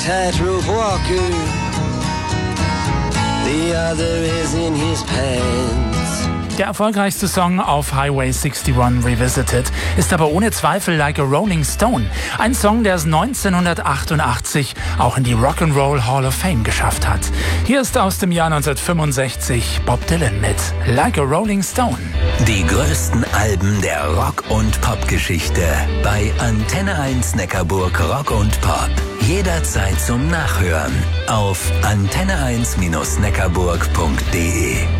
Tightrope walker, the other is in his pants. Der erfolgreichste Song auf Highway 61 Revisited ist aber ohne Zweifel Like a Rolling Stone. Ein Song, der es 1988 auch in die Rock'n'Roll Hall of Fame geschafft hat. Hier ist aus dem Jahr 1965 Bob Dylan mit Like a Rolling Stone. Die größten Alben der Rock- und Pop-Geschichte bei Antenne 1 Neckarburg Rock und Pop. Jederzeit zum Nachhören auf antenne1-neckarburg.de.